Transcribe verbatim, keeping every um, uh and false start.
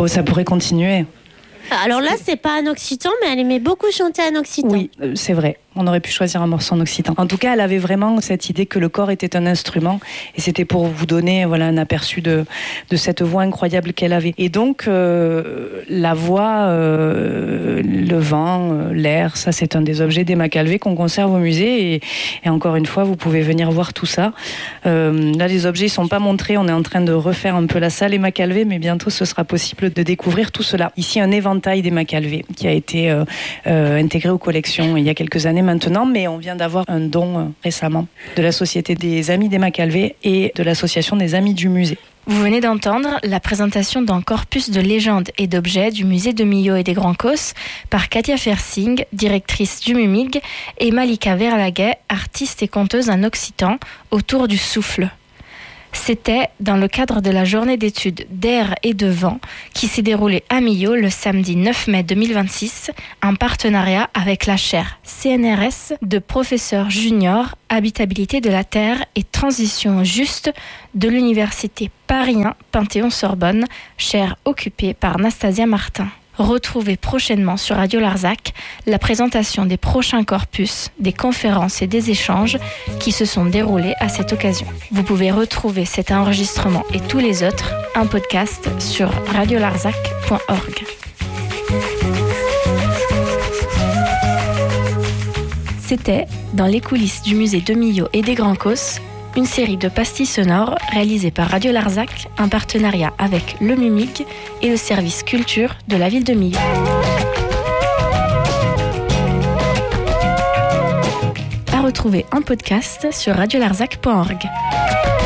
Bon, ça pourrait continuer. Alors là, c'est pas en occitan, mais elle aimait beaucoup chanter en occitan. Oui, euh, c'est vrai. On aurait pu choisir un morceau en occitan. En tout cas, elle avait vraiment cette idée que le corps était un instrument, et c'était pour vous donner voilà, un aperçu de, de cette voix incroyable qu'elle avait. Et donc, euh, la voix, euh, le vent, euh, l'air, ça c'est un des objets d'Emma Calvé qu'on conserve au musée. Et, et encore une fois, vous pouvez venir voir tout ça. Euh, là, les objets ne sont pas montrés. On est en train de refaire un peu la salle Emma Calvé, mais bientôt ce sera possible de découvrir tout cela. Ici, un éventail d'Emma Calvé qui a été euh, euh, intégré aux collections il y a quelques années maintenant, mais on vient d'avoir un don euh, récemment de la Société des Amis d'Emma Calvé et de l'Association des Amis du Musée. Vous venez d'entendre la présentation d'un corpus de légendes et d'objets du musée de Millau et des Grands Causses par Katia Fersing, directrice du M U M I G, et Malika Verlaguet, artiste et conteuse en occitan, autour du souffle. C'était dans le cadre de la journée d'études d'air et de vent qui s'est déroulée à Millau le samedi neuf mai deux mille vingt-six en partenariat avec la chaire C N R S de professeur junior habitabilité de la Terre et transition juste de l'université Paris un Panthéon-Sorbonne, chaire occupée par Nastasia Martin. Retrouvez prochainement sur Radio Larzac la présentation des prochains corpus, des conférences et des échanges qui se sont déroulés à cette occasion. Vous pouvez retrouver cet enregistrement et tous les autres en podcast sur radio larzac point org. C'était dans les coulisses du musée de Millau et des Grands Causses, une série de pastilles sonores réalisées par Radio Larzac en partenariat avec le M U M I G et le service culture de la ville de Millau. À retrouver en podcast sur radio larzac point org.